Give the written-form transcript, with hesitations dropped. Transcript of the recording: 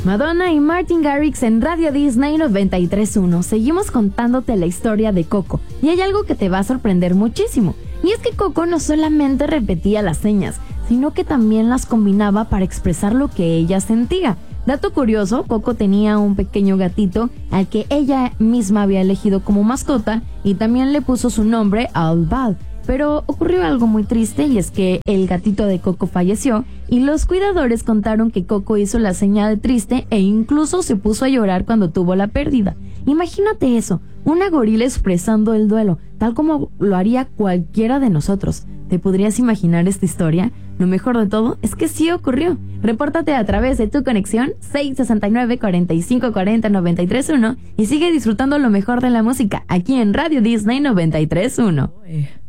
Madonna y Martin Garrix en Radio Disney 93.1. Seguimos contándote la historia de Coco y hay algo que te va a sorprender muchísimo. Y es que Coco no solamente repetía las señas, sino que también las combinaba para expresar lo que ella sentía. Dato curioso, Coco tenía un pequeño gatito al que ella misma había elegido como mascota y también le puso su nombre Albal. Pero ocurrió algo muy triste y es que el gatito de Coco falleció y los cuidadores contaron que Coco hizo la seña de triste e incluso se puso a llorar cuando tuvo la pérdida. Imagínate eso, una gorila expresando el duelo, tal como lo haría cualquiera de nosotros. ¿Te podrías imaginar esta historia? Lo mejor de todo es que sí ocurrió. Repórtate a través de tu conexión 669-4540-931 y sigue disfrutando lo mejor de la música aquí en Radio Disney 93.1.